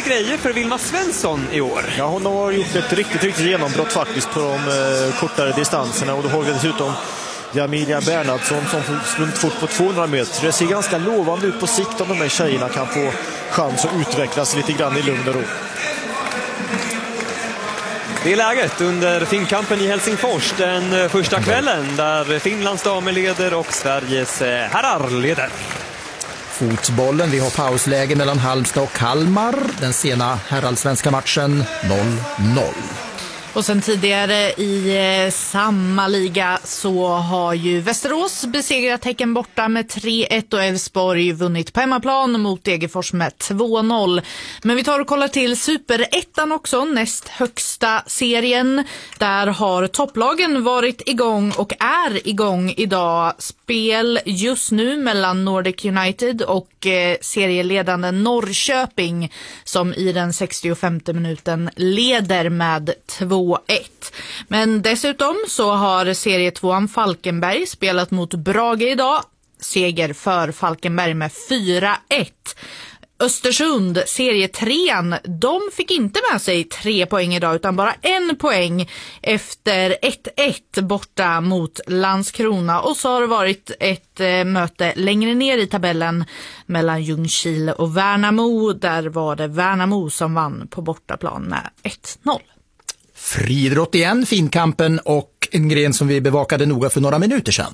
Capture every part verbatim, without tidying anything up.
grejer för Vilma Svensson i år. Ja, hon har gjort ett riktigt, riktigt genombrott faktiskt på de eh, kortare distanserna. Och då har vi dessutom Jamilia Bernhardsson som får sprungit fort på tvåhundra meter. Det ser ganska lovande ut på sikt om de här tjejerna kan få chans att utvecklas lite grann i lugn och ro. Det är läget under finkampen i Helsingfors den första kvällen där Finlands damer leder och Sveriges herrar leder. Fotbollen, vi har pausläge mellan Halmstad och Kalmar. Den sena herrallsvenska matchen noll noll. Och sen tidigare i eh, samma liga så har ju Västerås besegrat Häcken borta med tre ett och Elfsborg vunnit på hemmaplan mot Degerfors med två noll. Men vi tar och kollar till Superettan också, näst högsta serien. Där har topplagen varit igång och är igång idag. Spel just nu mellan Nordic United och eh, serieledande Norrköping som i den sextiofemte minuten leder med två ett. Men dessutom så har serietvåan Falkenberg spelat mot Brage idag. Seger för Falkenberg med fyra ett. Östersund, serietrean, de fick inte med sig tre poäng idag utan bara en poäng efter ett ett borta mot Landskrona. Och så har det varit ett eh, möte längre ner i tabellen mellan Ljungskile och Värnamo. Där var det Värnamo som vann på bortaplan med ett noll. Friidrott igen, finkampen och en gren som vi bevakade noga för några minuter sedan.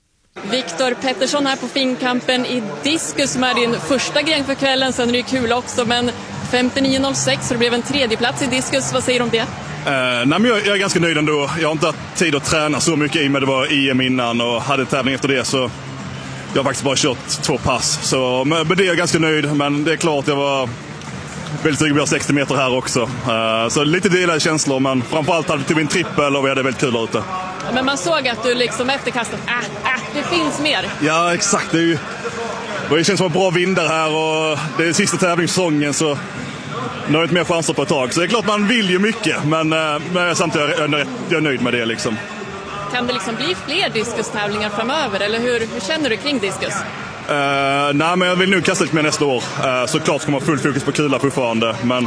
Viktor Pettersson här på finkampen i diskus som är din första gren för kvällen. Sen är det ju kul också, men femtionio noll sex så det blev en tredje plats i diskus. Vad säger du om det? Uh, nej, men jag, jag är ganska nöjd ändå. Jag har inte haft tid att träna så mycket i med det var E M innan och hade tävling efter det, så jag har faktiskt bara kört två pass. Så med, med det är jag ganska nöjd, men det är klart jag var väldigt sugen på sextio meter här också. Uh, så lite delade känslor, men framförallt hade vi typ en trippel och vi hade väldigt kul där ute. Men man såg att du liksom efter kastet, äh, äh, det finns mer. Ja, exakt. Det, är ju, det känns som bra vindar här och det är sista tävlingssäsongen, så nu har jag inte mer chanser på ett tag. Så det är klart man vill ju mycket, men, men samtidigt är jag, jag är nöjd med det liksom. Kan det liksom bli fler diskustävlingar framöver, eller hur, hur känner du kring diskus? Uh, nej, men jag vill nu kasta lite mer nästa år. Uh, såklart ska man ha full fokus på kulan fortfarande, men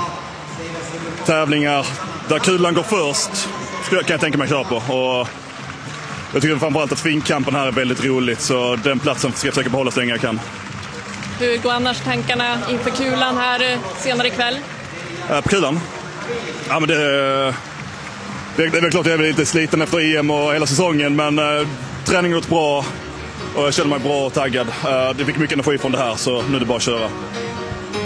tävlingar där kulan går först kan jag tänka mig att köra på. Och jag tycker framförallt att finkampen här är väldigt roligt, så den platsen ska jag försöka behålla så länge jag kan. Hur går annars tankarna inför kulan här senare ikväll? Uh, på kulan? Ja, men det, det, det är väl klart att jag är lite sliten efter E M och hela säsongen, men uh, träningen har gått bra och jag känner mig bra och taggad. Uh, det fick mycket energi från det här, så nu är det bara att köra.